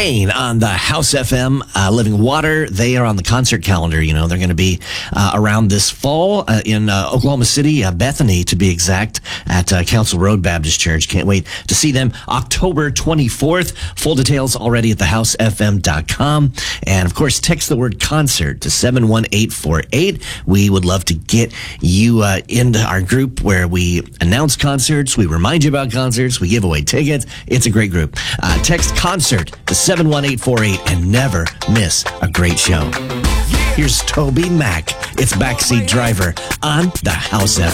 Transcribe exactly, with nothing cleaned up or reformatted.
Kane on the House F M, uh, Living Water. They are on the concert calendar. You know, they're going to be uh, around this fall uh, in uh, Oklahoma City, uh, Bethany to be exact, at uh, Council Road Baptist Church. Can't wait to see them October twenty-fourth. Full details already at the house f m dot com. And of course, text the word concert to seven one eight four eight. We would love to get you uh, into our group where we announce concerts, we remind you about concerts, we give away tickets. It's a great group. Uh, text concert to seven one eight four eight and never miss a great show. Here's Toby Mac. It's Backseat Driver on the House F M.